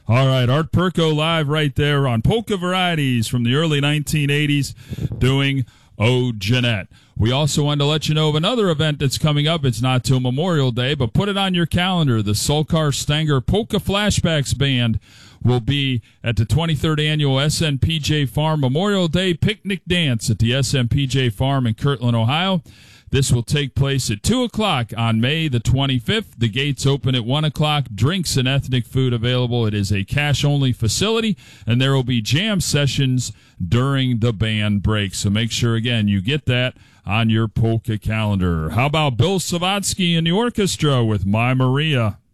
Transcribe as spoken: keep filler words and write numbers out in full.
All right, Art Perko live right there on Polka Varieties from the early nineteen eighties doing Oh Jeanette. We also wanted to let you know of another event that's coming up. It's not till Memorial Day, but put it on your calendar. The Solkar Stanger Polka Flashbacks Band will be at the twenty-third Annual S N P J Farm Memorial Day Picnic Dance at the S N P J Farm in Kirtland, Ohio. This will take place at two o'clock on May the twenty-fifth. The gates open at one o'clock. Drinks and ethnic food available. It is a cash-only facility, and there will be jam sessions during the band break. So make sure, again, you get that on your polka calendar. How about Bill Savatsky and the orchestra with My Maria?